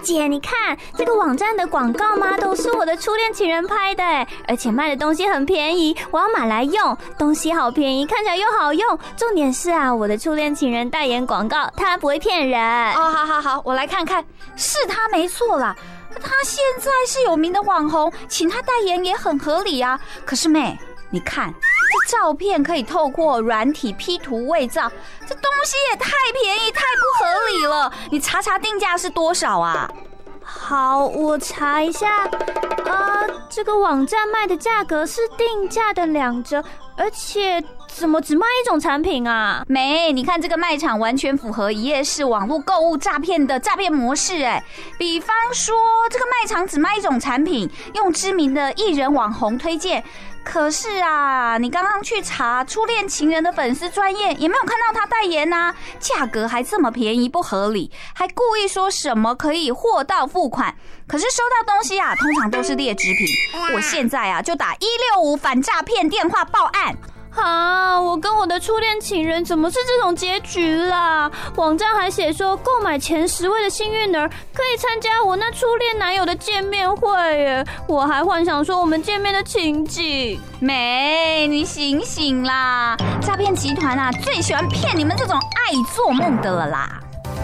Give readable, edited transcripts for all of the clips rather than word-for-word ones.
姐，你看这个网站的广告吗？都是我的初恋情人拍的，而且卖的东西很便宜，我要买来用。东西好便宜，看起来又好用，重点是啊，我的初恋情人代言广告，他不会骗人。 好，我来看看，是他没错啦。他现在是有名的网红，请他代言也很合理啊。可是妹，你看这照片可以透过软体 P 图伪造，这东西也太便宜太不合理了。你查定价是多少啊？ 好，我查一下。这个网站卖的价格是定价的2折，而且怎么只卖一种产品啊？ 没，你看这个卖场完全符合一页式网络购物诈骗的诈骗模式比方说，这个卖场只卖一种产品，用知名的艺人网红推荐。可是啊，你刚刚去查初恋情人的粉丝专页，也没有看到他代言啊，价格还这么便宜不合理，还故意说什么可以货到付款。可是收到东西啊，通常都是劣质品。我现在啊就打165反诈骗电话报案。 我跟我的初恋情人怎么是这种结局啦？网站还写说购买前10位的幸运儿可以参加我那初恋男友的见面会耶，我还幻想说我们见面的情景。 妹，你醒醒啦！诈骗集团啊最喜欢骗你们这种爱做梦的了啦。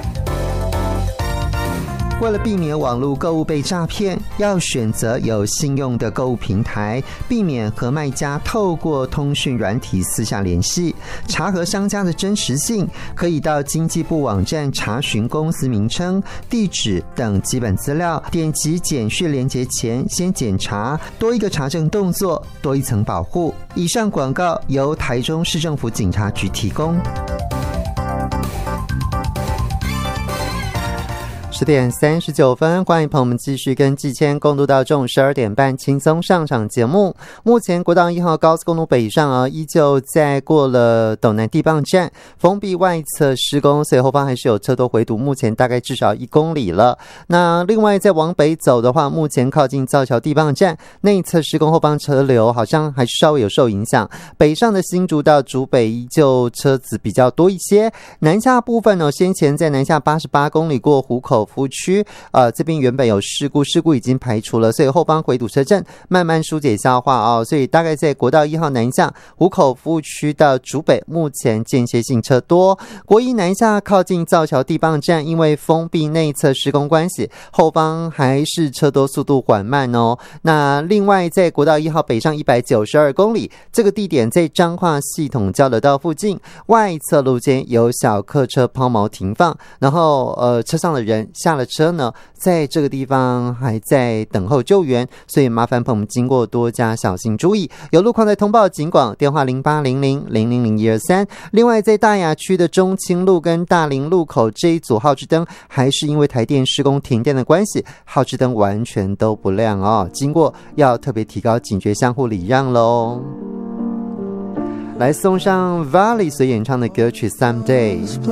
为了避免网络购物被诈骗，要选择有信用的购物平台，避免和卖家透过通讯软体私下联系。查核商家的真实性，可以到经济部网站查询公司名称、地址等基本资料，点击简讯连结前先检查，多一个查证动作，多一层保护。以上广告由台中市政府警察局提供。10点39分，欢迎朋友们继续跟季谦共度到中午12点半轻松上场节目。目前国道1号高速公路北上依旧在过了斗南地磅站封闭外侧施工，所以后方还是有车多回堵，目前大概至少1公里了。那另外再往北走的话，目前靠近造桥地磅站内侧施工，后方车流好像还是稍微有受影响。北上的新竹到竹北依旧车子比较多一些。南下部分先前在南下88公里过湖口服务区这边原本有事故已经排除了，所以后方回堵车阵慢慢疏解消化所以大概在国道1号南下湖口服务区到竹北，目前间歇性车多。国一南下靠近造桥地磅站，因为封闭内侧施工关系，后方还是车多，速度缓慢那另外在国道1号北上192公里，这个地点在彰化系统交流道附近，外侧路肩有小客车抛锚停放，然后车上的人下了车呢，在这个地方还在等候救援，所以麻烦朋友们经过多加小心注意。有路况在通报警广电话0800000123。另外在大雅区的中清路跟大林路口这一组号志灯，还是因为台电施工停电的关系，号志灯完全都不亮经过要特别提高警觉，相互礼让咯。来送上 Valley 所演唱的歌曲 Someday。